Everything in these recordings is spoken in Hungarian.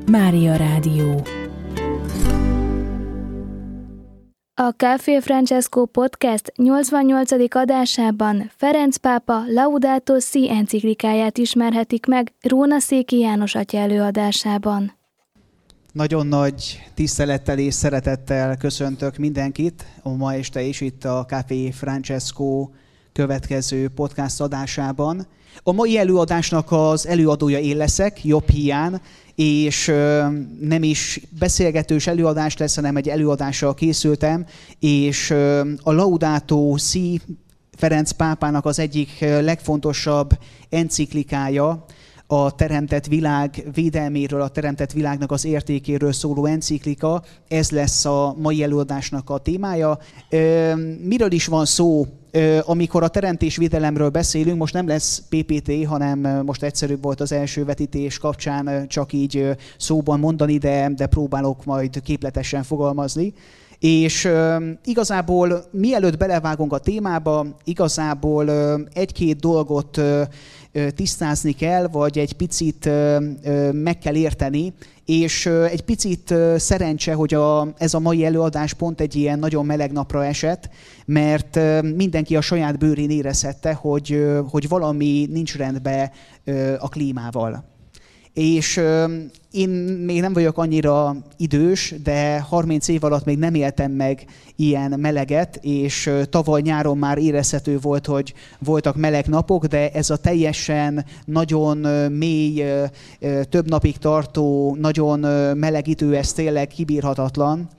Mária Rádió. A Café Francesco Podcast 88. adásában Ferenc pápa Laudato Si enciklikáját ismerhetik meg Rónaszéki János atya előadásában. Nagyon nagy tisztelettel és szeretettel köszöntök mindenkit a ma este is itt a Café Francesco következő podcast adásában. A mai előadásnak az előadója én leszek, jobb hiány, és nem is beszélgetős előadás lesz, hanem egy előadással készültem, és a Laudato Si Ferenc pápának az egyik legfontosabb enciklikája, a teremtett világ védelméről, a teremtett világnak az értékéről szóló enciklika, ez lesz a mai előadásnak a témája. Miről is van szó? Amikor a teremtésvédelemről beszélünk, most nem lesz PPT, hanem most egyszerűbb volt az első vetítés kapcsán csak így szóban mondani, de próbálok majd képletesen fogalmazni. És igazából mielőtt belevágunk a témába, igazából egy-két dolgot tisztázni kell, vagy egy picit meg kell érteni, és egy picit szerencse, hogy ez a mai előadás pont egy ilyen nagyon meleg napra esett, mert mindenki a saját bőrén érezhette, hogy valami nincs rendben a klímával. És én még nem vagyok annyira idős, de 30 év alatt még nem éltem meg ilyen meleget, és tavaly nyáron már érezhető volt, hogy voltak meleg napok, de ez a teljesen nagyon mély, több napig tartó, nagyon meleg idő, ez tényleg kibírhatatlan.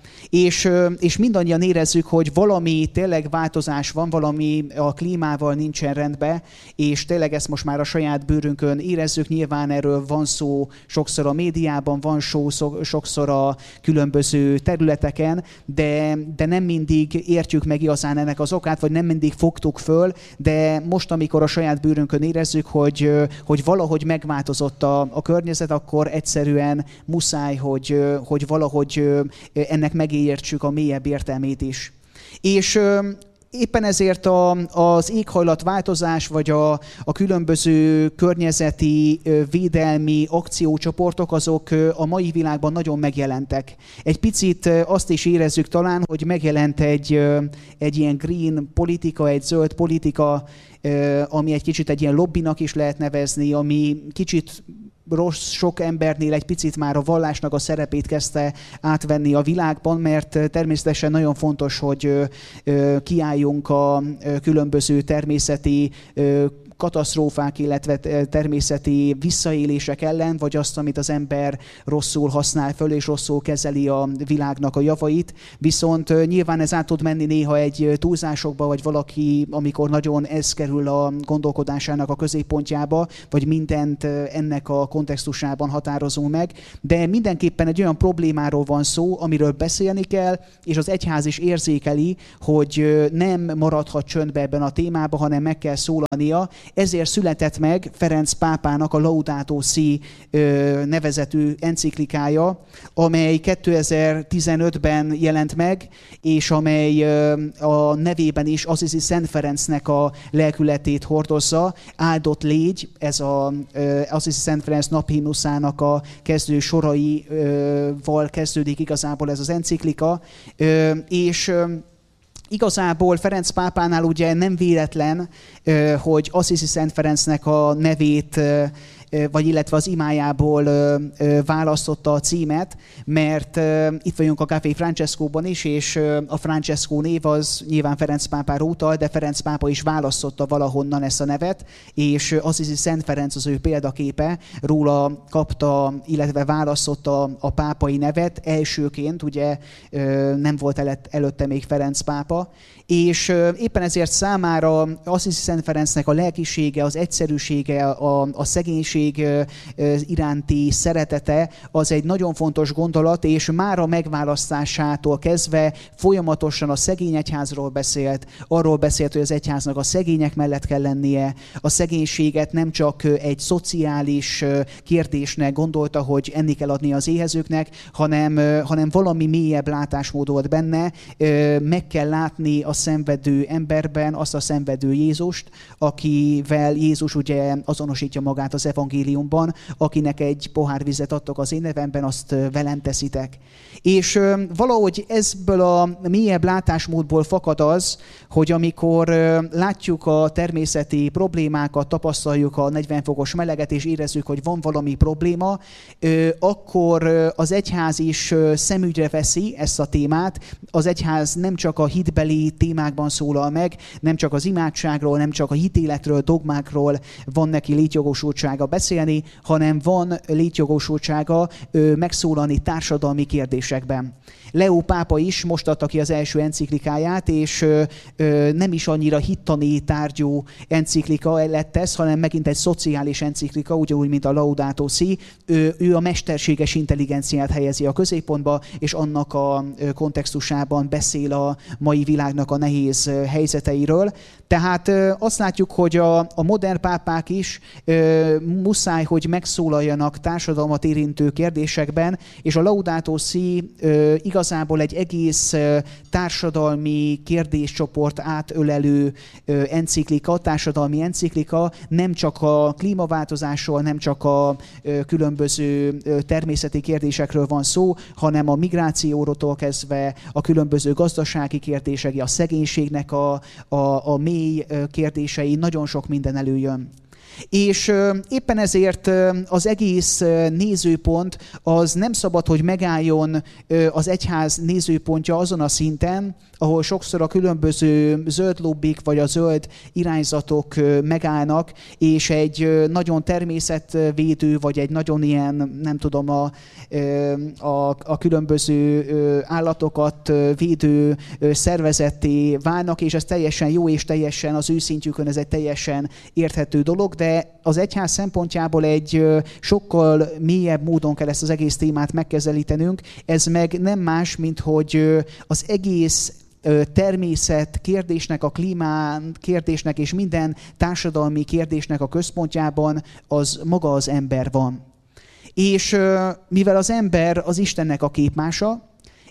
És mindannyian érezzük, hogy valami tényleg változás van, valami a klímával nincsen rendben, és tényleg ezt most már a saját bőrünkön érezzük. Nyilván erről van szó sokszor a médiában, van szó sokszor a különböző területeken, de nem mindig értjük meg igazán ennek az okát, vagy nem mindig fogtuk föl, de most, amikor a saját bőrünkön érezzük, hogy valahogy megváltozott a környezet, akkor egyszerűen muszáj, hogy valahogy ennek megértsük a mélyebb értelmét is. És éppen ezért az éghajlatváltozás, vagy a különböző környezeti védelmi akciócsoportok, azok a mai világban nagyon megjelentek. Egy picit azt is érezzük talán, hogy megjelent egy ilyen green politika, egy zöld politika, ami egy kicsit egy ilyen lobbinak is lehet nevezni, ami kicsit sok embernél egy picit már a vallásnak a szerepét kezdte átvenni a világban, mert természetesen nagyon fontos, hogy kiálljunk a különböző természeti katasztrófák, illetve természeti visszaélések ellen, vagy azt, amit az ember rosszul használ föl, és rosszul kezeli a világnak a javait. Viszont nyilván ez át tud menni néha egy túlzásokba, vagy valaki, amikor nagyon ez kerül a gondolkodásának a középpontjába, vagy mindent ennek a kontextusában határozunk meg. De mindenképpen egy olyan problémáról van szó, amiről beszélni kell, és az egyház is érzékeli, hogy nem maradhat csöndbe ebben a témában, hanem meg kell szólalnia. Ezért született meg Ferenc pápának a Laudato Si nevezetű enciklikája, amely 2015-ben jelent meg, és amely a nevében is Assisi Szent Ferencnek a lelkületét hordozza. Áldott légy, ez az Assisi Szent Ferenc naphimnuszának a kezdő soraival kezdődik igazából ez az enciklika, és igazából Ferenc pápánál ugye nem véletlen, hogy Assisi Szent Ferencnek a nevét, vagy illetve az imájából választotta a címet, mert itt vagyunk a Café Francescóban is, és a Francesco név az nyilván Ferenc pápára utal, de Ferenc pápa is választotta valahonnan ezt a nevet, és Assisi Szent Ferenc az ő példaképe, róla kapta, illetve választotta a pápai nevet elsőként, ugye nem volt előtte még Ferenc pápa, és éppen ezért számára Assisi Szent Ferencnek a lelkisége, az egyszerűsége, a szegénység iránti szeretete az egy nagyon fontos gondolat, és már a megválasztásától kezdve folyamatosan a szegény egyházról beszélt, arról beszélt, hogy az egyháznak a szegények mellett kell lennie, a szegénységet nem csak egy szociális kérdésnek gondolta, hogy enni kell adni az éhezőknek, hanem valami mélyebb látásmód volt benne, meg kell látni a szenvedő emberben azt a szenvedő Jézust, akivel Jézus ugye azonosítja magát az evangéliumban. evangéliumban, akinek egy pohár vizet adtok az én nevemben, azt velem teszitek. És valahogy ebből a mélyebb látásmódból fakad az, hogy amikor látjuk a természeti problémákat, tapasztaljuk a 40 fokos meleget, és érezzük, hogy van valami probléma, akkor az egyház is szemügyre veszi ezt a témát. Az egyház nem csak a hitbeli témákban szólal meg, nem csak az imádságról, nem csak a hitéletről, dogmákról van neki létjogosultsága beszélni, hanem van létjogosultsága megszólalni társadalmi kérdésekben. Leó pápa is most adta ki az első enciklikáját, és nem is annyira hittani tárgyú enciklika lett ez, hanem megint egy szociális enciklika, ugyanúgy, mint a Laudato Si. Ő a mesterséges intelligenciát helyezi a középpontba, és annak a kontextusában beszél a mai világnak a nehéz helyzeteiről. Tehát azt látjuk, hogy a modern pápák is muszáj, hogy megszólaljanak társadalmat érintő kérdésekben, és a Laudato Si igazából egy egész társadalmi kérdéscsoport átölelő enciklika, társadalmi enciklika, nem csak a klímaváltozásról, nem csak a különböző természeti kérdésekről van szó, hanem a migrációtól kezdve a különböző gazdasági kérdések, a szegénységnek a mély kérdései, nagyon sok minden előjön. És éppen ezért az egész nézőpont az nem szabad, hogy megálljon az egyház nézőpontja azon a szinten, ahol sokszor a különböző zöld lobbik vagy a zöld irányzatok megállnak, és egy nagyon természetvédő, vagy egy nagyon ilyen, nem tudom, a különböző állatokat védő szervezetté válnak, és ez teljesen jó, és teljesen az ő szintjükön ez egy teljesen érthető dolog, de az egyház szempontjából egy sokkal mélyebb módon kell ezt az egész témát megközelítenünk. Ez meg nem más, mint hogy az egész természet kérdésnek, a klímán kérdésnek és minden társadalmi kérdésnek a központjában az maga az ember van. És mivel az ember az Istennek a képmása,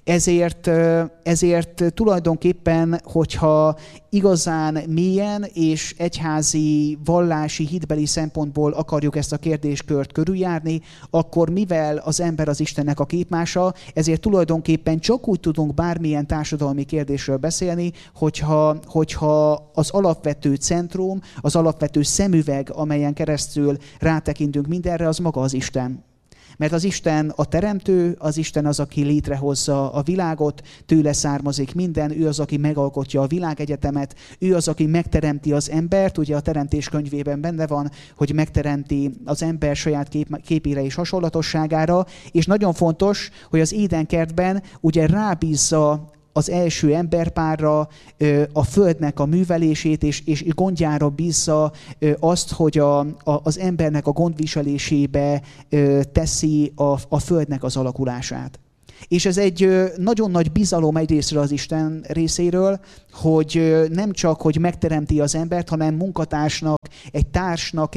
ezért tulajdonképpen, hogyha igazán mélyen és egyházi, vallási, hitbeli szempontból akarjuk ezt a kérdéskört körüljárni, akkor mivel az ember az Istennek a képmása, ezért tulajdonképpen csak úgy tudunk bármilyen társadalmi kérdésről beszélni, hogyha az alapvető centrum, az alapvető szemüveg, amelyen keresztül rátekintünk mindenre, az maga az Isten. Mert az Isten a teremtő, az Isten az, aki létrehozza a világot, tőle származik minden, ő az, aki megalkotja a világegyetemet, ő az, aki megteremti az embert, ugye a Teremtés könyvében benne van, hogy megteremti az ember saját képére és hasonlatosságára, és nagyon fontos, hogy az Édenkertben ugye rábízza az első emberpárra a földnek a művelését, és gondjára bízza azt, hogy az embernek a gondviselésébe teszi a földnek az alakulását. És ez egy nagyon nagy bizalom egyrészről az Isten részéről, hogy nem csak, hogy megteremti az embert, hanem munkatársnak, egy társnak,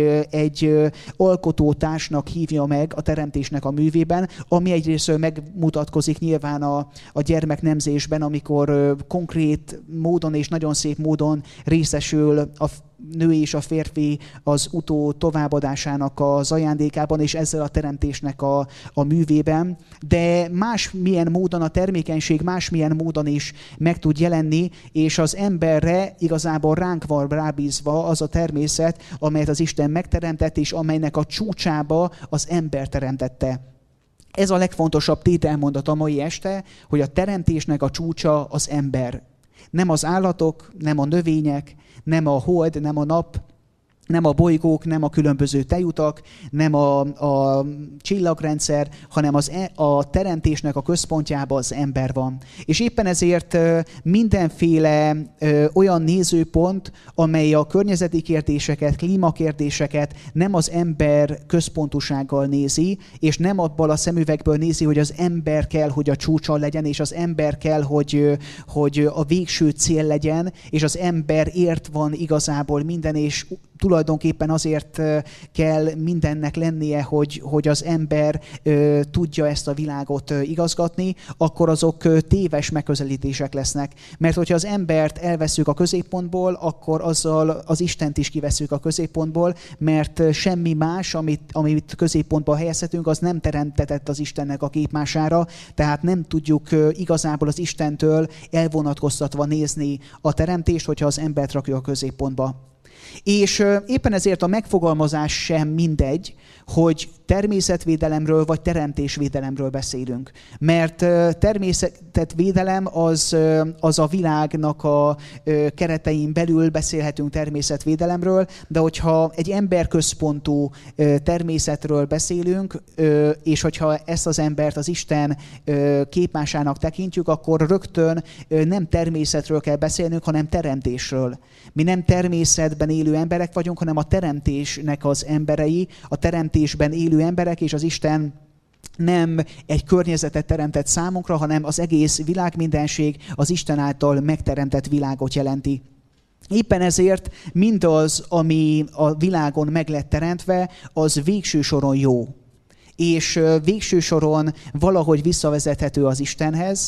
egy alkotótársnak hívja meg a teremtésnek a művében, ami egyrészről megmutatkozik nyilván a gyermeknemzésben, amikor konkrét módon és nagyon szép módon részesül a nő és a férfi az utó továbbadásának az ajándékában, és ezzel a teremtésnek a művében. De másmilyen módon a termékenység másmilyen módon is meg tud jelenni, és az emberre igazából ránk van rábízva az a természet, amelyet az Isten megteremtett, és amelynek a csúcsába az ember teremtette. Ez a legfontosabb tételmondat a mai este, hogy a teremtésnek a csúcsa az ember. Nem az állatok, nem a növények, nem a hold, nem a nap, nem a bolygók, nem a különböző tejutak, nem a csillagrendszer, hanem a teremtésnek a központjában az ember van. És éppen ezért mindenféle olyan nézőpont, amely a környezeti kérdéseket, klímakérdéseket nem az ember központúsággal nézi, és nem abból a szemüvegből nézi, hogy az ember kell, hogy a csúcson legyen, és az ember kell, hogy a végső cél legyen, és az emberért van igazából minden, és tulajdonképpen azért kell mindennek lennie, hogy az ember tudja ezt a világot igazgatni, akkor azok téves megközelítések lesznek. Mert hogyha az embert elveszünk a középpontból, akkor azzal az Istent is kiveszünk a középpontból, mert semmi más, amit középpontba helyezhetünk, az nem teremtetett az Istennek a képmására, tehát nem tudjuk igazából az Istentől elvonatkoztatva nézni a teremtést, hogyha az embert rakjuk a középpontba. És éppen ezért a megfogalmaz sem mindegy, hogy természetvédelemről vagy teremtésvédelemről beszélünk. Mert természetvédelem az a világnak a keretein belül beszélhetünk természetvédelemről, de hogyha egy emberközpontú természetről beszélünk, és hogyha ezt az embert az Isten képmásának tekintjük, akkor rögtön nem természetről kell beszélnünk, hanem teremtésről. Mi nem természetben élő emberek vagyunk, hanem a teremtésnek az emberei, a teremtésben élő emberek, és az Isten nem egy környezetet teremtett számunkra, hanem az egész világmindenség az Isten által megteremtett világot jelenti. Éppen ezért mindaz, ami a világon meg lett teremtve, az végső soron jó. És végső soron valahogy visszavezethető az Istenhez,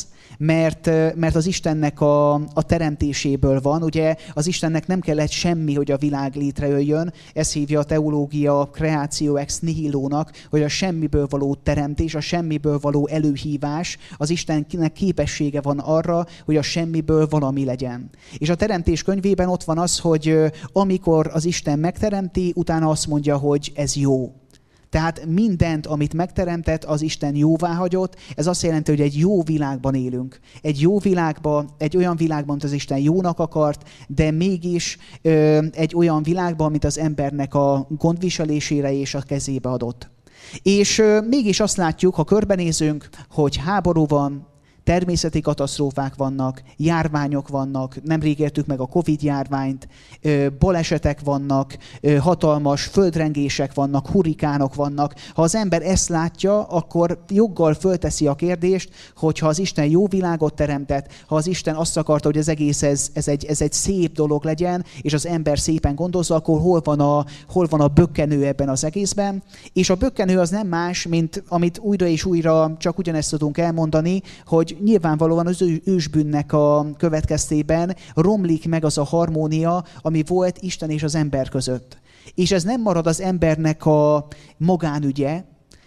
mert az Istennek a teremtéséből van. Ugye az Istennek nem kellett semmi, hogy a világ létrejöjjön. Ez hívja a teológia creatio ex nihilónak, hogy a semmiből való teremtés, a semmiből való előhívás, az Istennek képessége van arra, hogy a semmiből valami legyen. És a teremtés könyvében ott van az, hogy amikor az Isten megteremti, utána azt mondja, hogy ez jó. Tehát mindent, amit megteremtett, az Isten jóváhagyott. Ez azt jelenti, hogy egy jó világban élünk. Egy jó világban, egy olyan világban, amit az Isten jónak akart, de mégis egy olyan világban, amit az embernek a gondviselésére és a kezébe adott. És mégis azt látjuk, ha körbenézünk, hogy háború van, természeti katasztrófák vannak, járványok vannak, nemrég értük meg a Covid-járványt, balesetek vannak, hatalmas földrengések vannak, hurrikánok vannak. Ha az ember ezt látja, akkor joggal fölteszi a kérdést, hogy ha az Isten jó világot teremtett, ha az Isten azt akarta, hogy az egész ez egy szép dolog legyen, és az ember szépen gondozza, akkor hol van a bökkenő ebben az egészben? És a bökkenő az nem más, mint amit újra és újra csak ugyanezt tudunk elmondani, hogy nyilvánvalóan az ősbűnnek a következtében romlik meg az a harmónia, ami volt Isten és az ember között. És ez nem marad az embernek a magánügye,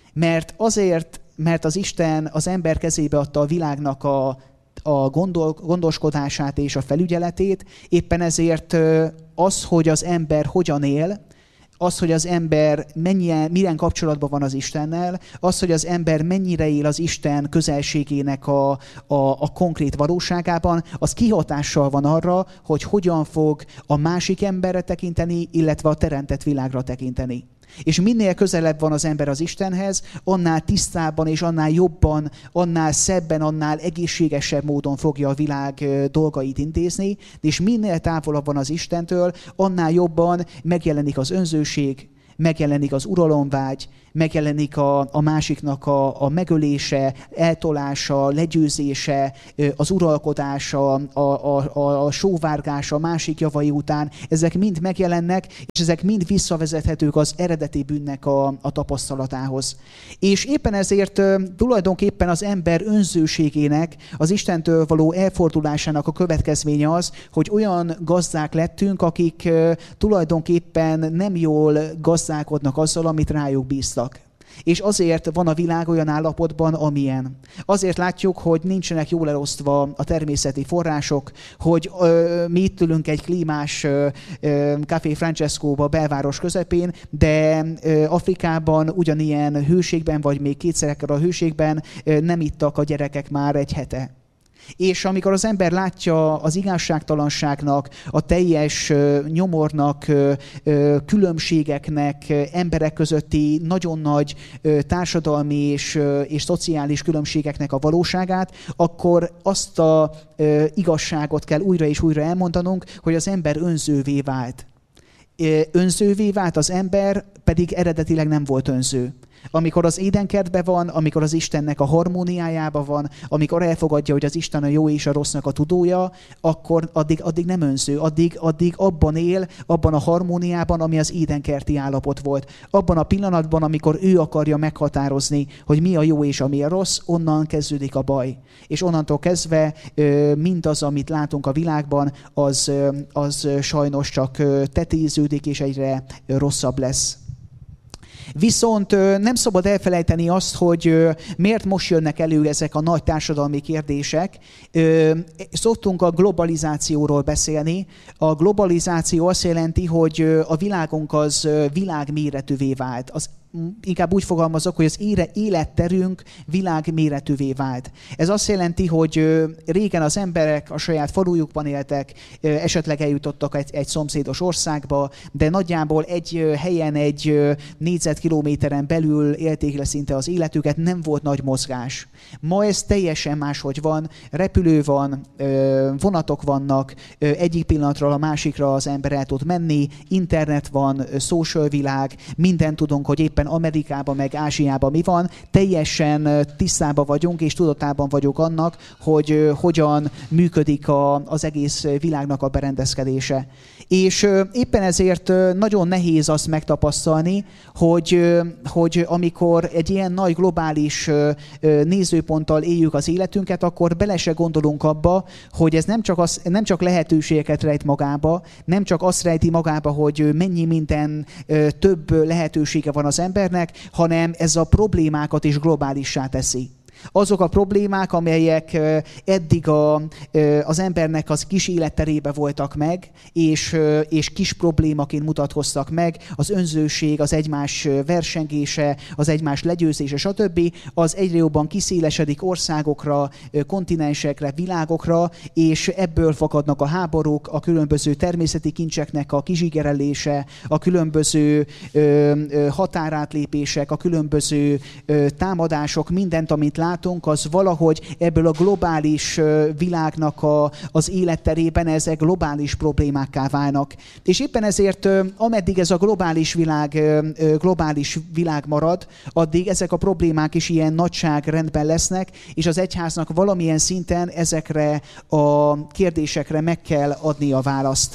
mert az Isten az ember kezébe adta a világnak a gondoskodását és a felügyeletét, éppen ezért az, hogy az ember hogyan él, az, hogy az ember milyen kapcsolatban van az Istennel, az, hogy az ember mennyire él az Isten közelségének a konkrét valóságában, az kihatással van arra, hogy hogyan fog a másik emberre tekinteni, illetve a teremtett világra tekinteni. És minél közelebb van az ember az Istenhez, annál tisztábban és annál jobban, annál szebben, annál egészségesebb módon fogja a világ dolgait intézni, és minél távolabb van az Istentől, annál jobban megjelenik az önzőség, megjelenik az uralomvágy, megjelenik a másiknak a megölése, eltolása, legyőzése, az uralkodása, a sóvárgása a másik javai után. Ezek mind megjelennek, és ezek mind visszavezethetők az eredeti bűnnek a tapasztalatához. És éppen ezért tulajdonképpen az ember önzőségének, az Istentől való elfordulásának a következménye az, hogy olyan gazdák lettünk, akik tulajdonképpen nem jól gazdálkodnak azzal, amit rájuk bíztak. És azért van a világ olyan állapotban, amilyen. Azért látjuk, hogy nincsenek jól elosztva a természeti források, hogy mi itt ülünk egy klímás Café Francescóba belváros közepén, de Afrikában ugyanilyen hőségben, vagy még kétszerekkel a hőségben nem ittak a gyerekek már egy hete. És amikor az ember látja az igazságtalanságnak, a teljes nyomornak, különbségeknek, emberek közötti nagyon nagy társadalmi és szociális különbségeknek a valóságát, akkor azt az igazságot kell újra és újra elmondanunk, hogy az ember önzővé vált. Önzővé vált az ember, pedig eredetileg nem volt önző. Amikor az édenkertben van, amikor az Istennek a harmóniájában van, amikor elfogadja, hogy az Isten a jó és a rossznak a tudója, akkor addig nem önző, addig abban él, abban a harmóniában, ami az édenkerti állapot volt. Abban a pillanatban, amikor ő akarja meghatározni, hogy mi a jó és ami a rossz, onnan kezdődik a baj. És onnantól kezdve mindaz, amit látunk a világban, az sajnos csak tetéződik, és egyre rosszabb lesz. Viszont nem szabad elfelejteni azt, hogy miért most jönnek elő ezek a nagy társadalmi kérdések. Szoktunk a globalizációról beszélni. A globalizáció azt jelenti, hogy a világunk az világméretűvé vált. Inkább úgy fogalmazok, hogy az életterünk világméretűvé vált. Ez azt jelenti, hogy régen az emberek a saját falujukban éltek, esetleg eljutottak egy szomszédos országba, de nagyjából egy helyen, egy négyzetkilométeren belül élték le szinte az életüket, nem volt nagy mozgás. Ma ez teljesen máshogy van, repülő van, vonatok vannak, egyik pillanatról a másikra az ember el tud menni, internet van, social világ, mindent tudunk, hogy éppen Amerikában, meg Ázsiában mi van, teljesen tisztában vagyunk, és tudatában vagyok annak, hogy hogyan működik az egész világnak a berendezkedése. És éppen ezért nagyon nehéz azt megtapasztalni, hogy amikor egy ilyen nagy globális nézőponttal éljük az életünket, akkor bele se gondolunk abba, hogy ez nem csak lehetőségeket rejt magába, nem csak azt rejti magába, hogy mennyi minden több lehetősége van az embernek, hanem ez a problémákat is globálissá teszi. Azok a problémák, amelyek eddig az embernek az kis életterébe voltak meg, és kis problémaként mutatkoztak meg, az önzőség, az egymás versengése, az egymás legyőzése, stb., az egyre jobban kiszélesedik országokra, kontinensekre, világokra, és ebből fakadnak a háborúk, a különböző természeti kincseknek a kizsigerelése, a különböző határátlépések, a különböző támadások, mindent, amit látunk, az valahogy ebből a globális világnak az életterében ezek globális problémákká válnak. És éppen ezért, ameddig ez a globális világ marad, addig ezek a problémák is ilyen nagyságrendben lesznek, és az egyháznak valamilyen szinten ezekre a kérdésekre meg kell adni a választ.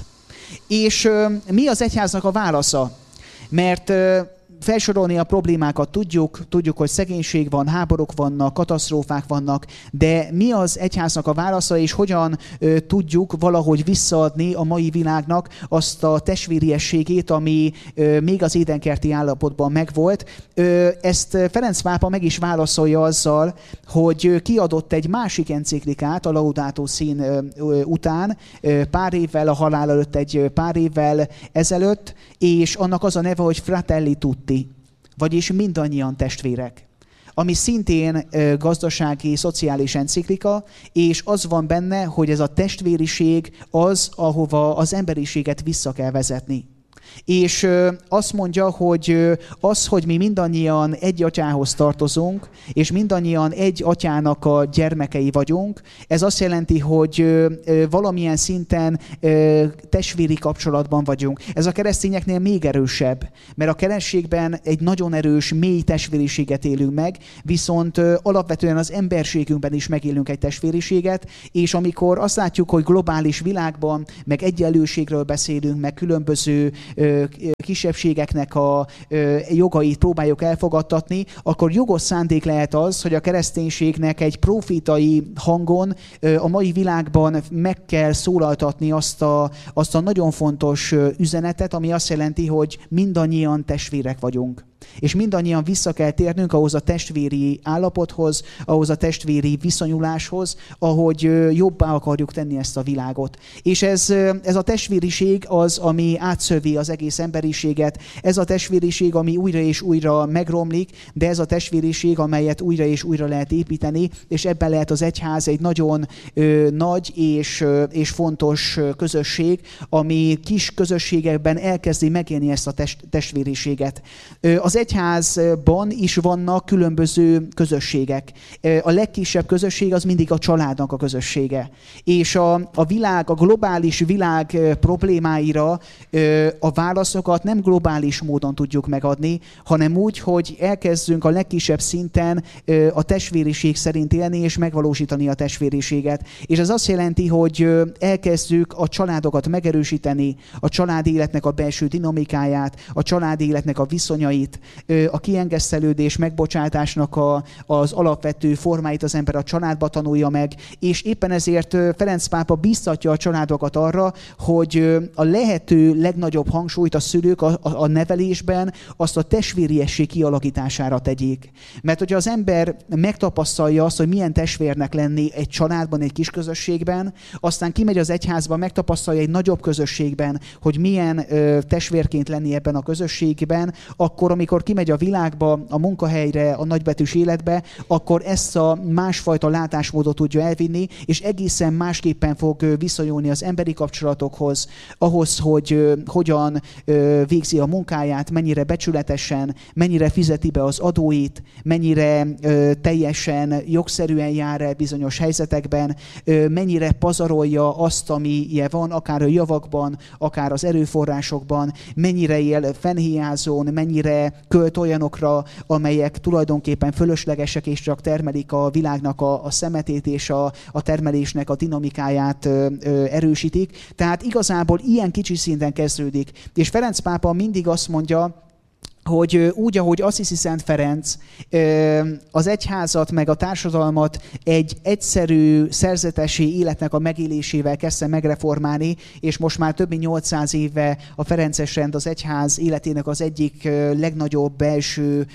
És mi az egyháznak a válasza? Mert felsorolni a problémákat tudjuk, hogy szegénység van, háborúk vannak, katasztrófák vannak, de mi az egyháznak a válasza, és hogyan tudjuk valahogy visszaadni a mai világnak azt a testvériességét, ami még az édenkerti állapotban megvolt. Ezt Ferenc pápa meg is válaszolja azzal, hogy kiadott egy másik enciklikát a Laudato Si után, pár évvel a halál előtt, egy pár évvel ezelőtt, és annak az a neve, hogy Fratelli Tutti, vagyis mindannyian testvérek, ami szintén gazdasági, szociális enciklika, és az van benne, hogy ez a testvériség az, ahova az emberiséget vissza kell vezetni. És azt mondja, hogy az, hogy mi mindannyian egy atyához tartozunk, és mindannyian egy atyának a gyermekei vagyunk, ez azt jelenti, hogy valamilyen szinten testvéri kapcsolatban vagyunk. Ez a keresztényeknél még erősebb, mert a keresztségben egy nagyon erős, mély testvériséget élünk meg, viszont alapvetően az emberségünkben is megélünk egy testvériséget, és amikor azt látjuk, hogy globális világban, meg egyenlőségről beszélünk, meg különböző kisebbségeknek a jogait próbáljuk elfogadtatni, akkor jogos szándék lehet az, hogy a kereszténységnek egy profétai hangon a mai világban meg kell szólaltatni azt a nagyon fontos üzenetet, ami azt jelenti, hogy mindannyian testvérek vagyunk. És mindannyian vissza kell térnünk ahhoz a testvéri állapothoz, ahhoz a testvéri viszonyuláshoz, ahogy jobbá akarjuk tenni ezt a világot. És ez a testvériség az, ami átszövi az egész emberiséget. Ez a testvériség, ami újra és újra megromlik, de ez a testvériség, amelyet újra és újra lehet építeni, és ebben lehet az egyház egy nagyon nagy és fontos közösség, ami kis közösségekben elkezdi megélni ezt a testvériséget. Az Az egyházban is vannak különböző közösségek. A legkisebb közösség az mindig a családnak a közössége. És a globális világ problémáira a válaszokat nem globális módon tudjuk megadni, hanem úgy, hogy elkezdünk a legkisebb szinten a testvériség szerint élni és megvalósítani a testvériséget. És ez azt jelenti, hogy elkezdjük a családokat megerősíteni, a család életnek a belső dinamikáját, a család életnek a viszonyait, a kiengesztelődés, megbocsátásnak az alapvető formáit az ember a családba tanulja meg, és éppen ezért Ferenc pápa bíztatja a családokat arra, hogy a lehető legnagyobb hangsúlyt a szülők a nevelésben azt a testvériesség kialakítására tegyék. Mert hogyha az ember megtapasztalja azt, hogy milyen testvérnek lenni egy családban, egy kis közösségben, aztán kimegy az egyházba, megtapasztalja egy nagyobb közösségben, hogy milyen testvérként lenni ebben a közösségben, akkor amikor kimegy a világba, a munkahelyre, a nagybetűs életbe, akkor ezt a másfajta látásmódot tudja elvinni, és egészen másképpen fog viszonyulni az emberi kapcsolatokhoz, ahhoz, hogy hogyan végzi a munkáját, mennyire becsületesen, mennyire fizeti be az adóit, mennyire teljesen jogszerűen jár el bizonyos helyzetekben, mennyire pazarolja azt, amilyen van, akár a javakban, akár az erőforrásokban, mennyire él fennhiányzón, mennyire költ olyanokra, amelyek tulajdonképpen fölöslegesek és csak termelik a világnak a szemetét és a termelésnek a dinamikáját erősítik. Tehát igazából ilyen kicsi szinten kezdődik. És Ferenc pápa mindig azt mondja, hogy úgy, ahogy Assisi Szent Ferenc az egyházat meg a társadalmat egy egyszerű szerzetesi életnek a megélésével kezdte megreformálni, és most már több mint 800 éve a ferences rend az egyház életének az egyik legnagyobb belső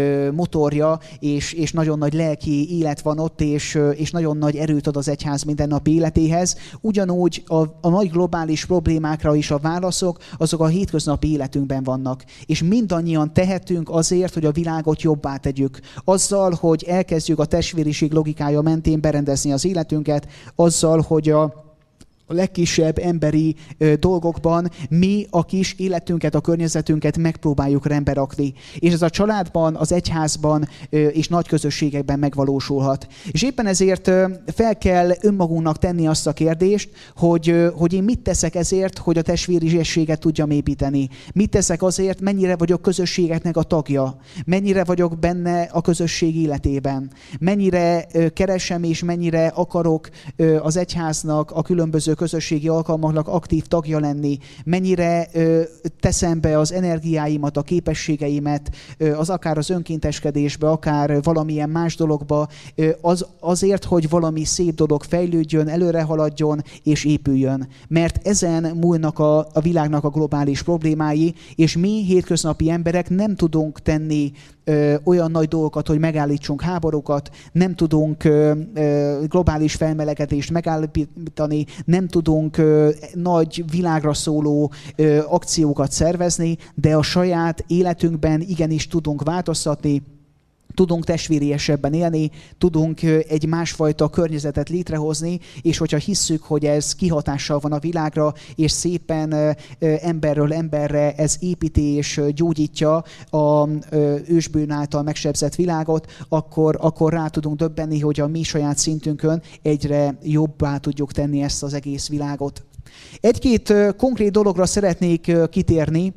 motorja, és nagyon nagy lelki élet van ott, és nagyon nagy erőt ad az egyház mindennapi életéhez. Ugyanúgy a nagy globális problémákra is a válaszok, azok a hétköznapi életünkben vannak. És mindannyian tehetünk azért, hogy a világot jobbá tegyük. Azzal, hogy elkezdjük a testvériség logikája mentén berendezni az életünket, azzal, hogy a legkisebb emberi dolgokban mi a kis életünket, a környezetünket megpróbáljuk rendbe rakni. És ez a családban, az egyházban és nagy közösségekben megvalósulhat. És éppen ezért fel kell önmagunknak tenni azt a kérdést, hogy én mit teszek ezért, hogy a testvériséget tudjam építeni. Mit teszek azért, mennyire vagyok közösségeknek a tagja. Mennyire vagyok benne a közösség életében. Mennyire keresem és mennyire akarok az egyháznak a különböző közösségi alkalmaknak aktív tagja lenni, mennyire teszem be az energiáimat, a képességeimet, akár az önkénteskedésbe, akár valamilyen más dologba, azért, hogy valami szép dolog fejlődjön, előre haladjon és épüljön. Mert ezen múlnak a világnak a globális problémái, és mi hétköznapi emberek nem tudunk tenni olyan nagy dolgokat, hogy megállítsunk háborúkat, nem tudunk globális felmelegedést megállítani, nem tudunk nagy világra szóló akciókat szervezni, de a saját életünkben igenis tudunk változtatni, tudunk testvériesebben élni, tudunk egy másfajta környezetet létrehozni, és hogyha hisszük, hogy ez kihatással van a világra, és szépen emberről emberre ez építi és gyógyítja a ősbűn által megsebzett világot, akkor rá tudunk döbbenni, hogy a mi saját szintünkön egyre jobbá tudjuk tenni ezt az egész világot. Egy-két konkrét dologra szeretnék kitérni,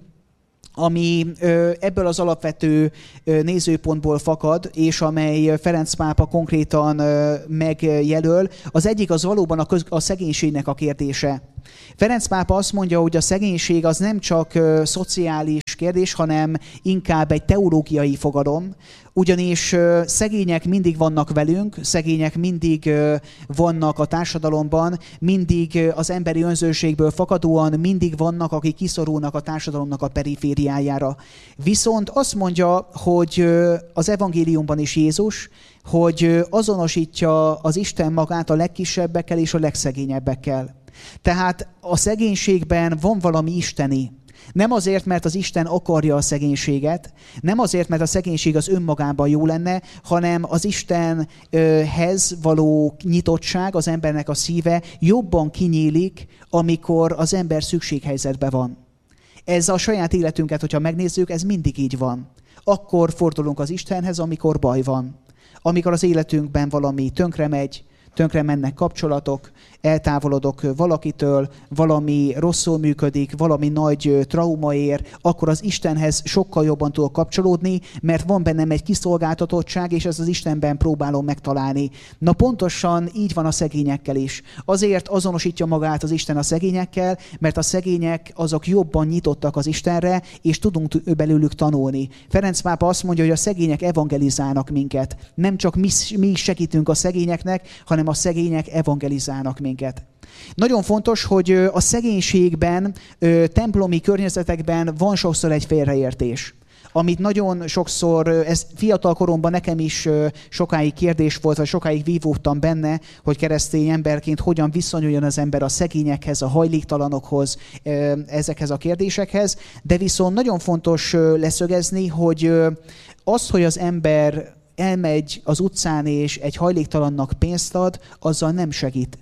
ami ebből az alapvető nézőpontból fakad, és amely Ferenc pápa konkrétan megjelöl. Az egyik az valóban a szegénységnek a kérdése. Ferenc pápa azt mondja, hogy a szegénység az nem csak szociális kérdés, hanem inkább egy teológiai fogalom, ugyanis szegények mindig vannak velünk, szegények mindig vannak a társadalomban, mindig az emberi önzőségből fakadóan mindig vannak, akik kiszorulnak a társadalomnak a perifériájára. Viszont azt mondja, hogy az evangéliumban is Jézus, hogy azonosítja az Isten magát a legkisebbekkel és a legszegényebbekkel. Tehát a szegénységben van valami isteni. Nem azért, mert az Isten akarja a szegénységet, nem azért, mert a szegénység az önmagában jó lenne, hanem az Istenhez való nyitottság, az embernek a szíve jobban kinyílik, amikor az ember szükséghelyzetben van. Ez a saját életünket, hogyha megnézzük, ez mindig így van. Akkor fordulunk az Istenhez, amikor baj van. Amikor az életünkben valami tönkre mennek kapcsolatok, eltávolodok valakitől, valami rosszul működik, valami nagy trauma ér, akkor az Istenhez sokkal jobban tudok kapcsolódni, mert van bennem egy kiszolgáltatottság, és ezt az Istenben próbálom megtalálni. Na pontosan így van a szegényekkel is. Azért azonosítja magát az Isten a szegényekkel, mert a szegények azok jobban nyitottak az Istenre, és tudunk belőlük tanulni. Ferenc pápa azt mondja, hogy a szegények evangelizálnak minket. Nem csak mi segítünk a szegényeknek, hanem a szegények evangelizálnak minket. Nagyon fontos, hogy a szegénységben, templomi környezetekben van sokszor egy félreértés. Amit nagyon sokszor, ez fiatal koromban nekem is sokáig kérdés volt, vagy sokáig vívódtam benne, hogy keresztény emberként hogyan viszonyuljon az ember a szegényekhez, a hajléktalanokhoz, ezekhez a kérdésekhez. De viszont nagyon fontos leszögezni, hogy az, hogy az ember elmegy az utcán és egy hajléktalannak pénzt ad, azzal nem segít.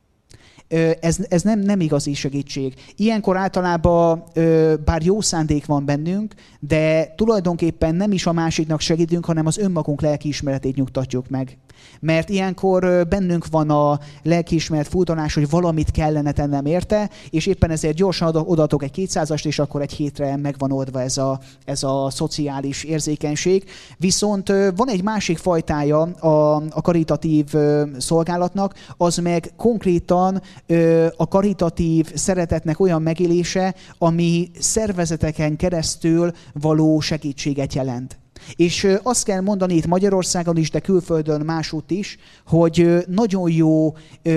Ez nem igazi segítség. Ilyenkor általában bár jó szándék van bennünk, de tulajdonképpen nem is a másiknak segítünk, hanem az önmagunk lelkiismeretét nyugtatjuk meg. Mert ilyenkor bennünk van a lelkiismeret furdalás, hogy valamit kellene tennem érte, és éppen ezért gyorsan odaadok egy 200-ast, és akkor egy hétre megvan oldva ez a szociális érzékenység. Viszont van egy másik fajtája a karitatív szolgálatnak, az meg konkrétan a karitatív szeretetnek olyan megélése, ami szervezeteken keresztül való segítséget jelent. És azt kell mondani itt Magyarországon is, de külföldön másútt is, hogy nagyon jó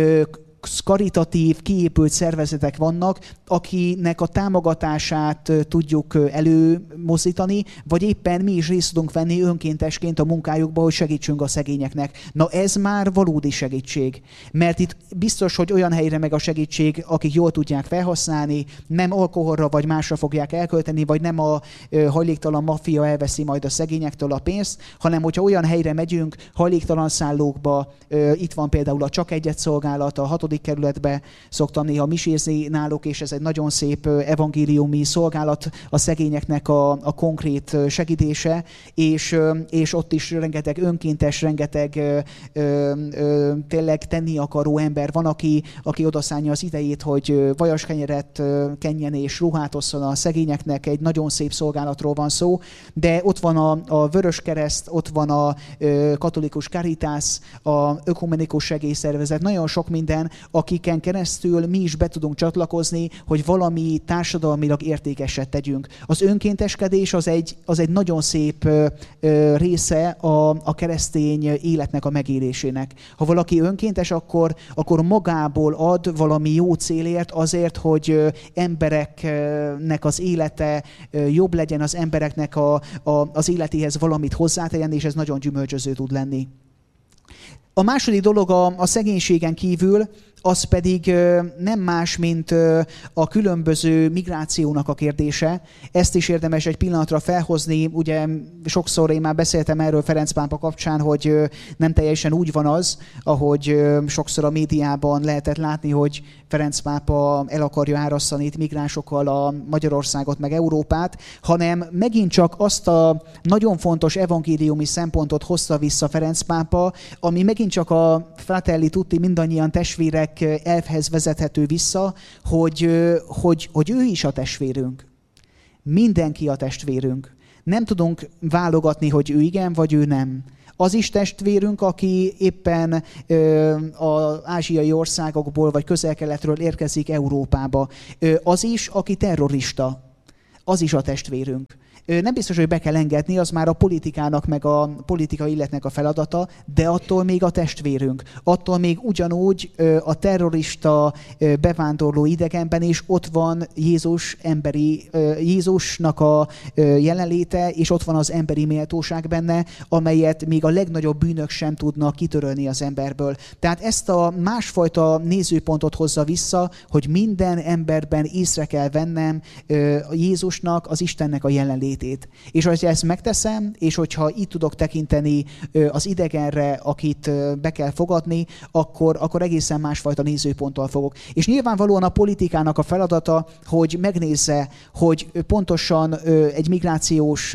karitatív, kiépült szervezetek vannak, akinek a támogatását tudjuk előmozdítani, vagy éppen mi is részt tudunk venni önkéntesként a munkájukba, hogy segítsünk a szegényeknek. Na ez már valódi segítség. Mert itt biztos, hogy olyan helyre meg a segítség, akik jól tudják felhasználni, nem alkoholra vagy másra fogják elkölteni, vagy nem a hajléktalan maffia elveszi majd a szegényektől a pénzt, hanem hogyha olyan helyre megyünk, hajléktalan szállókba, itt van például a Csak Egyet szolgálat, a 6. kerületbe szoktam néha misézni náluk, és ez egy nagyon szép evangéliumi szolgálat a szegényeknek a konkrét segítése, és ott is rengeteg önkéntes, rengeteg tényleg tenni akaró ember van, aki odaszánja az idejét, hogy vajaskenyeret kenjen és ruhát osszon a szegényeknek, egy nagyon szép szolgálatról van szó, de ott van a Vöröskereszt, ott van a katolikus Caritas, a ökumenikus segélyszervezet, nagyon sok minden, akiken keresztül mi is be tudunk csatlakozni, hogy valami társadalmilag értékeset tegyünk. Az önkénteskedés az egy nagyon szép része a keresztény életnek a megélésének. Ha valaki önkéntes, akkor magából ad valami jó célért, azért, hogy embereknek az élete jobb legyen, az embereknek az életéhez valamit hozzátegyen, és ez nagyon gyümölcsöző tud lenni. A második dolog a szegénységen kívül, az pedig nem más, mint a különböző migrációnak a kérdése. Ezt is érdemes egy pillanatra felhozni. Ugye sokszor én már beszéltem erről Ferenc pápa kapcsán, hogy nem teljesen úgy van az, ahogy sokszor a médiában lehetett látni, hogy Ferenc pápa el akarja árasztani itt migránsokkal a Magyarországot meg Európát, hanem megint csak azt a nagyon fontos evangéliumi szempontot hozta vissza Ferenc pápa, ami megint csak a Fratelli Tutti, mindannyian testvérek elvhez vezethető vissza, hogy ő is a testvérünk. Mindenki a testvérünk. Nem tudunk válogatni, hogy ő igen, vagy ő nem. Az is testvérünk, aki éppen az ázsiai országokból, vagy közel-keletről érkezik Európába. Az is, aki terrorista. Az is a testvérünk. Nem biztos, hogy be kell engedni, az már a politikának, meg a politikai életnek a feladata, de attól még a testvérünk. Attól még ugyanúgy a terrorista bevándorló idegenben is ott van Jézusnak a jelenléte, és ott van az emberi méltóság benne, amelyet még a legnagyobb bűnök sem tudnak kitörölni az emberből. Tehát ezt a másfajta nézőpontot hozza vissza, hogy minden emberben észre kell vennem Jézusnak, az Istennek a jelenlétét. jelenlétét. És hogyha ezt megteszem, és hogyha így tudok tekinteni az idegenre, akit be kell fogadni, akkor egészen másfajta nézőponttal fogok. És nyilvánvalóan a politikának a feladata, hogy megnézze, hogy pontosan egy migrációs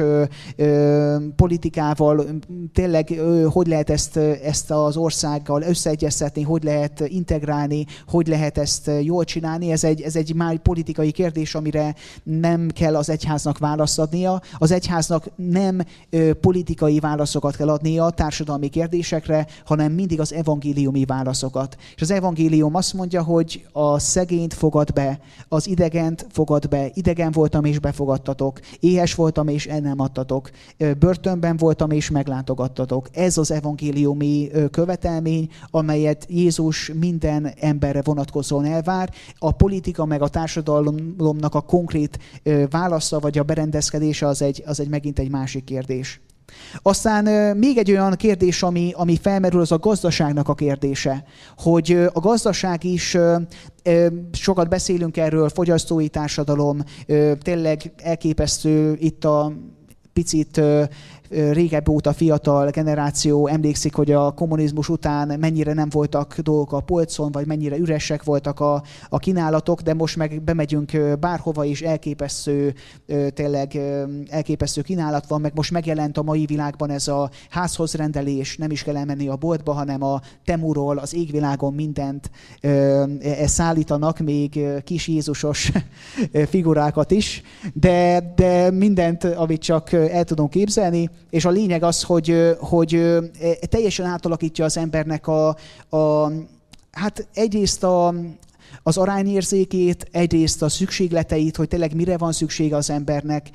politikával tényleg hogy lehet ezt az országgal összeegyeztetni, hogy lehet integrálni, hogy lehet ezt jól csinálni. Ez egy már politikai kérdés, amire nem kell az egyháznak választ adnia. Az egyháznak nem politikai válaszokat kell adnia a társadalmi kérdésekre, hanem mindig az evangéliumi válaszokat. És az evangélium azt mondja, hogy a szegényt fogad be, az idegent fogad be. Idegen voltam és befogadtatok, éhes voltam és el nem adtatok, börtönben voltam és meglátogattatok. Ez az evangéliumi követelmény, amelyet Jézus minden emberre vonatkozóan elvár. A politika meg a társadalomnak a konkrét válasza vagy a berendezkedése az egy megint egy másik kérdés. Aztán még egy olyan kérdés, ami felmerül, az a gazdaságnak a kérdése. Hogy a gazdaság is, sokat beszélünk erről, fogyasztói társadalom, tényleg elképesztő itt a picit régebb óta fiatal generáció emlékszik, hogy a kommunizmus után mennyire nem voltak dolgok a polcon, vagy mennyire üresek voltak a kínálatok, de most meg bemegyünk bárhova, és tényleg elképesztő kínálat van, meg most megjelent a mai világban ez a házhoz rendelés, nem is kell elmenni a boltba, hanem a Temuról, az égvilágon mindent szállítanak, még kis Jézusos figurákat is, de mindent, amit csak el tudunk képzelni. És a lényeg az, hogy teljesen átalakítja az embernek hát egyrészt az arányérzékét, egyrészt a szükségleteit, hogy tényleg mire van szüksége az embernek,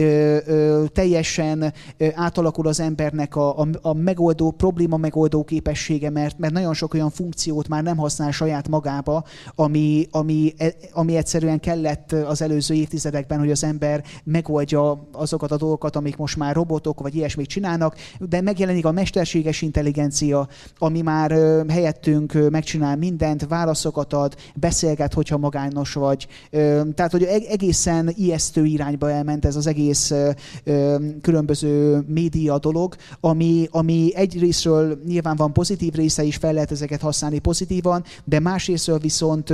teljesen átalakul az embernek a probléma megoldó képessége, mert nagyon sok olyan funkciót már nem használ saját magába, ami egyszerűen kellett az előző évtizedekben, hogy az ember megoldja azokat a dolgokat, amik most már robotok vagy ilyesmit csinálnak, de megjelenik a mesterséges intelligencia, ami már helyettünk megcsinál mindent, válaszokat ad, beszélget, hogyha magányos vagy. Tehát, hogy egészen ijesztő irányba elment ez az egész különböző média dolog, ami egyrészről nyilván van pozitív része is, fel lehet ezeket használni pozitívan, de másrészről viszont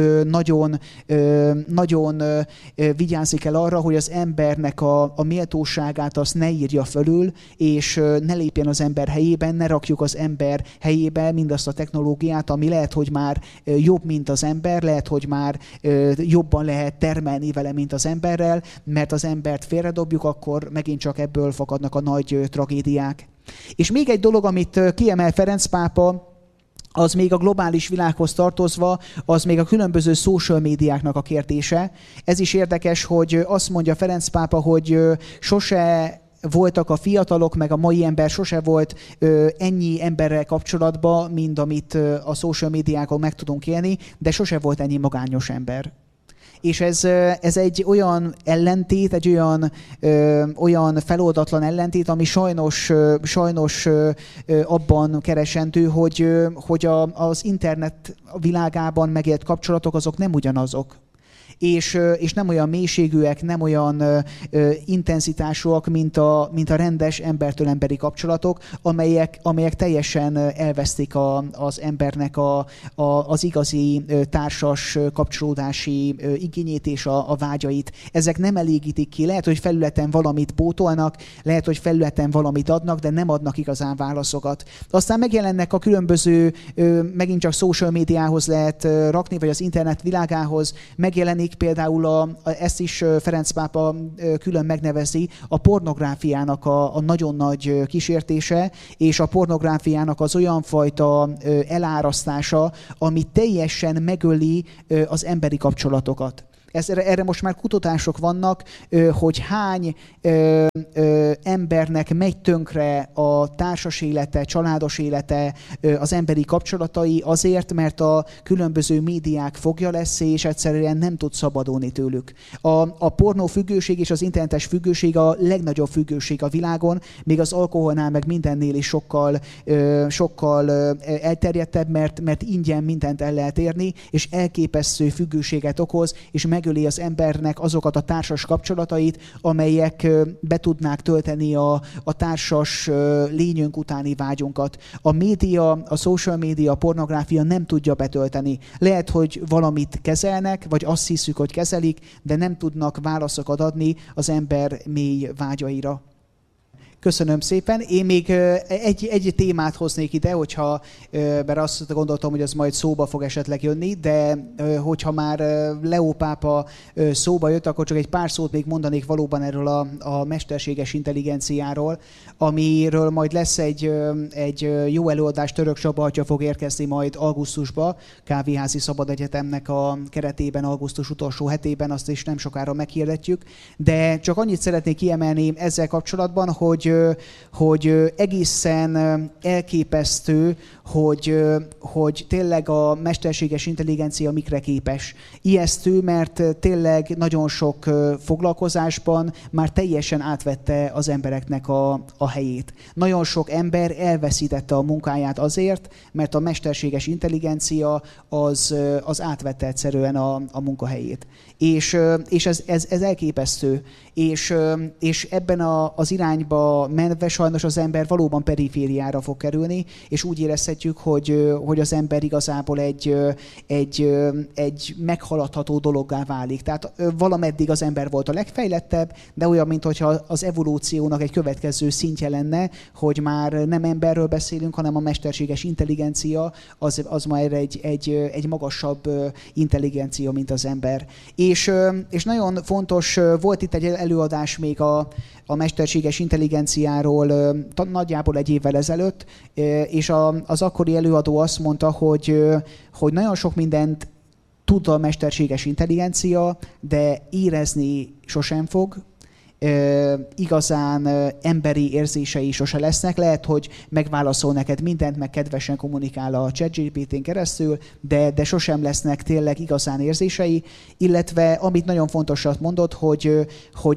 nagyon vigyázni kell arra, hogy az embernek a méltóságát azt ne írja fölül, és ne lépjen az ember helyében, ne rakjuk az ember helyébe mindazt a technológiát, ami lehet, hogy már jobb, mint az ember, lehet, hogy már jobban lehet termelni vele, mint az emberrel, mert az embert félredobjuk, akkor megint csak ebből fakadnak a nagy tragédiák. És még egy dolog, amit kiemel Ferenc pápa, az még a globális világhoz tartozva, az még a különböző social médiáknak a kérdése. Ez is érdekes, hogy azt mondja Ferenc pápa, hogy sose voltak a fiatalok, meg a mai ember sose volt ennyi emberrel kapcsolatban, mint amit a social médiákon meg tudunk élni, de sose volt ennyi magányos ember. És ez egy olyan ellentét, egy olyan feloldatlan ellentét, ami sajnos abban keresendő, hogy az internet világában megélt kapcsolatok azok nem ugyanazok. És nem olyan mélységűek, nem olyan intenzitásúak, mint a rendes embertől emberi kapcsolatok, amelyek teljesen elvesztik az embernek az igazi társas kapcsolódási igényét és a vágyait. Ezek nem elégítik ki. Lehet, hogy felületen valamit pótolnak, lehet, hogy felületen valamit adnak, de nem adnak igazán válaszokat. Aztán megjelennek a különböző, megint csak social médiához lehet rakni, vagy az internet világához megjelenik például ezt is Ferenc pápa külön megnevezi, a pornográfiának a nagyon nagy kísértése, és a pornográfiának az olyan fajta elárasztása, ami teljesen megöli az emberi kapcsolatokat. Erre most már kutatások vannak, hogy hány embernek megy tönkre a társas élete, családos élete, az emberi kapcsolatai azért, mert a különböző médiák fogja lesz, és egyszerűen nem tud szabadulni tőlük. A pornófüggőség és az internetes függőség a legnagyobb függőség a világon, még az alkoholnál meg mindennél is sokkal elterjedtebb, mert ingyen mindent el lehet érni, és elképesztő függőséget okoz, és megöli az embernek azokat a társas kapcsolatait, amelyek be tudnák tölteni a társas lényünk utáni vágyunkat. A média, a social média, a pornográfia nem tudja betölteni. Lehet, hogy valamit kezelnek, vagy azt hiszük, hogy kezelik, de nem tudnak válaszokat adni az ember mély vágyaira. Köszönöm szépen. Én még egy témát hoznék ide, mert azt gondoltam, hogy az majd szóba fog esetleg jönni, de hogyha már Leó pápa szóba jött, akkor csak egy pár szót még mondanék valóban erről a mesterséges intelligenciáról, amiről majd lesz egy jó előadás, Török Csaba atya fog érkezni majd augusztusba, Kávéházi Szabad Egyetemnek a keretében, augusztus utolsó hetében, azt is nem sokára meghirdetjük, de csak annyit szeretnék kiemelni ezzel kapcsolatban, hogy egészen elképesztő, hogy tényleg a mesterséges intelligencia mikre képes. Ijesztő, mert tényleg nagyon sok foglalkozásban már teljesen átvette az embereknek a helyét. Nagyon sok ember elveszítette a munkáját azért, mert a mesterséges intelligencia az átvette egyszerűen a munkahelyét. És ez elképesztő. És ebben az irányba menve sajnos az ember valóban perifériára fog kerülni, és úgy érezhetjük, hogy az ember igazából egy meghaladható dologgá válik. Tehát valameddig az ember volt a legfejlettebb, de olyan, mintha az evolúciónak egy következő szintje lenne, hogy már nem emberről beszélünk, hanem a mesterséges intelligencia az már egy magasabb intelligencia, mint az ember. És nagyon fontos, volt itt egy előadás még a mesterséges intelligenciáról nagyjából egy évvel ezelőtt, és az akkori előadó azt mondta, hogy nagyon sok mindent tud a mesterséges intelligencia, de érezni sosem fog, igazán emberi érzései sose lesznek. Lehet, hogy megválaszol neked mindent, meg kedvesen kommunikál a ChatGPT-n keresztül, de sosem lesznek tényleg igazán érzései, illetve amit nagyon fontosat mondott, hogy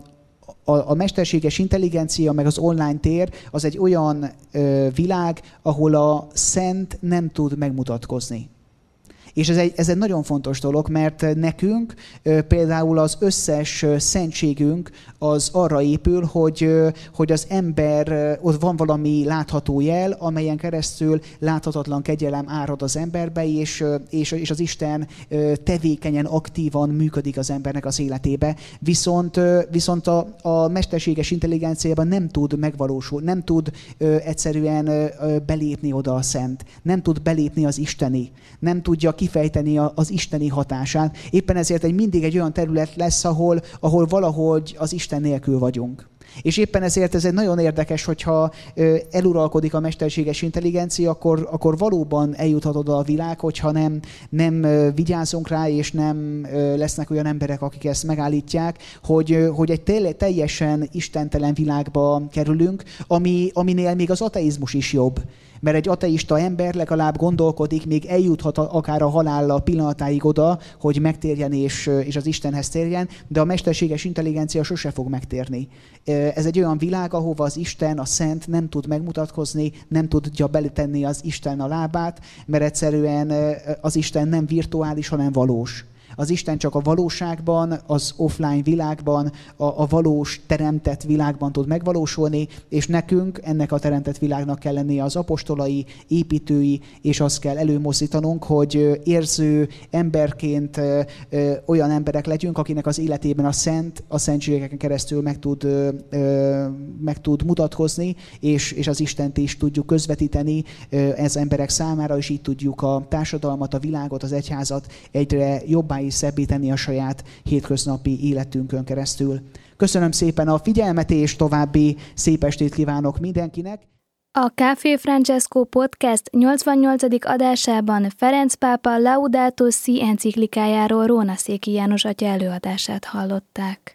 a mesterséges intelligencia, meg az online tér az egy olyan világ, ahol a szent nem tud megmutatkozni. És ez egy nagyon fontos dolog, mert nekünk például az összes szentségünk az arra épül, hogy az ember, ott van valami látható jel, amelyen keresztül láthatatlan kegyelem árad az emberbe, és az Isten tevékenyen, aktívan működik az embernek az életébe. Viszont a mesterséges intelligenciában nem tud megvalósulni, nem tud egyszerűen belépni oda a szent, nem tud belépni az isteni, nem tudja kifejteni az isteni hatását. Éppen ezért mindig egy olyan terület lesz, ahol valahogy az Isten nélkül vagyunk. És éppen ezért ez egy nagyon érdekes, hogyha eluralkodik a mesterséges intelligencia, akkor valóban eljuthat oda a világ, hogyha nem vigyázunk rá, és nem lesznek olyan emberek, akik ezt megállítják, hogy egy teljesen istentelen világba kerülünk, aminél még az ateizmus is jobb. Mert egy ateista ember legalább gondolkodik, még eljuthat akár a halála pillanatáig oda, hogy megtérjen és az Istenhez térjen, de a mesterséges intelligencia sose fog megtérni. Ez egy olyan világ, ahova az Isten, a Szent nem tud megmutatkozni, nem tudja beletenni az Isten a lábát, mert egyszerűen az Isten nem virtuális, hanem valós. Az Isten csak a valóságban, az offline világban, a valós teremtett világban tud megvalósulni, és nekünk ennek a teremtett világnak kell lennie az apostolai, építői, és azt kell előmozdítanunk, hogy érző emberként olyan emberek legyünk, akinek az életében a szentségeken keresztül meg tud mutatkozni, és az Istent is tudjuk közvetíteni ez emberek számára, és így tudjuk a társadalmat, a világot, az egyházat egyre jobbá és szebbíteni a saját hétköznapi életünkön keresztül. Köszönöm szépen a figyelmet, és további szép estét kívánok mindenkinek! A Café Francesco Podcast 88. adásában Ferenc pápa Laudato Si enciklikájáról Róna Székely János atya előadását hallották.